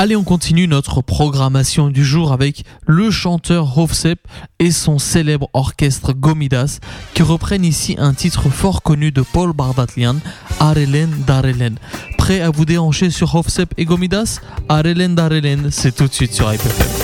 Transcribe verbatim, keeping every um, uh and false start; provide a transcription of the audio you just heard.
Allez, on continue notre programmation du jour avec le chanteur Hovsepp et son célèbre orchestre Gomidas qui reprennent ici un titre fort connu de Paul Bardatian, Arelen Darelen. Prêt à vous déhancher sur Hovsepp et Gomidas? Arelen Darelen, c'est tout de suite sur I P F M.